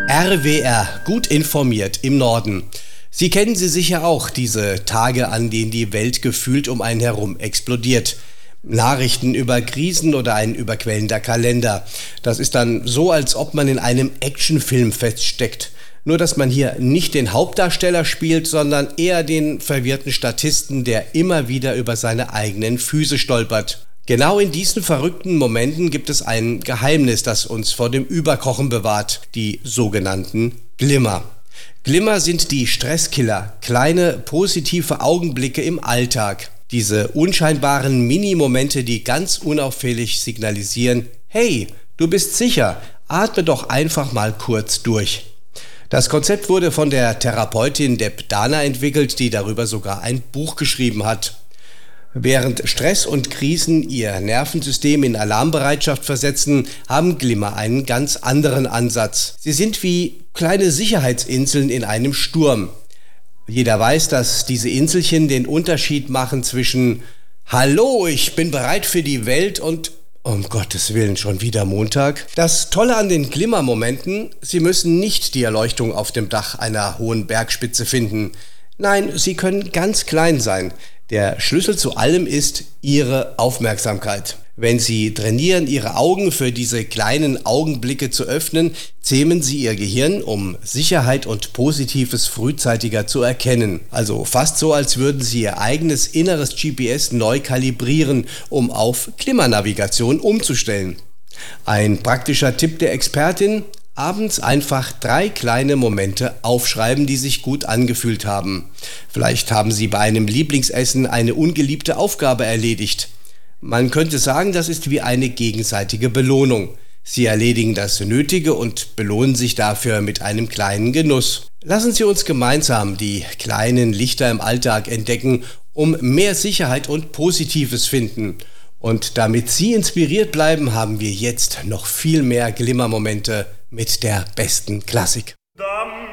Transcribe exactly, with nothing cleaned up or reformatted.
R W R, gut informiert im Norden. Sie kennen sie sicher auch, diese Tage, an denen die Welt gefühlt um einen herum explodiert. Nachrichten über Krisen oder ein überquellender Kalender. Das ist dann so, als ob man in einem Actionfilm feststeckt. Nur, dass man hier nicht den Hauptdarsteller spielt, sondern eher den verwirrten Statisten, der immer wieder über seine eigenen Füße stolpert. Genau in diesen verrückten Momenten gibt es ein Geheimnis, das uns vor dem Überkochen bewahrt, die sogenannten Glimmer. Glimmer sind die Stresskiller, kleine positive Augenblicke im Alltag. Diese unscheinbaren Minimomente, die ganz unauffällig signalisieren, hey, du bist sicher, atme doch einfach mal kurz durch. Das Konzept wurde von der Therapeutin Deb Dana entwickelt, die darüber sogar ein Buch geschrieben hat. Während Stress und Krisen ihr Nervensystem in Alarmbereitschaft versetzen, haben Glimmer einen ganz anderen Ansatz. Sie sind wie kleine Sicherheitsinseln in einem Sturm. Jeder weiß, dass diese Inselchen den Unterschied machen zwischen »Hallo, ich bin bereit für die Welt« und »Um Gottes Willen, schon wieder Montag«. Das Tolle an den Glimmermomenten, sie müssen nicht die Erleuchtung auf dem Dach einer hohen Bergspitze finden. Nein, sie können ganz klein sein. Der Schlüssel zu allem ist Ihre Aufmerksamkeit. Wenn Sie trainieren, Ihre Augen für diese kleinen Augenblicke zu öffnen, zähmen Sie Ihr Gehirn, um Sicherheit und Positives frühzeitiger zu erkennen. Also fast so, als würden Sie Ihr eigenes inneres G P S neu kalibrieren, um auf Klimmernavigation umzustellen. Ein praktischer Tipp der Expertin: Abends einfach drei kleine Momente aufschreiben, die sich gut angefühlt haben. Vielleicht haben Sie bei einem Lieblingsessen eine ungeliebte Aufgabe erledigt. Man könnte sagen, das ist wie eine gegenseitige Belohnung. Sie erledigen das Nötige und belohnen sich dafür mit einem kleinen Genuss. Lassen Sie uns gemeinsam die kleinen Lichter im Alltag entdecken, um mehr Sicherheit und Positives finden. Und damit Sie inspiriert bleiben, haben wir jetzt noch viel mehr Glimmermomente mit der besten Klassik.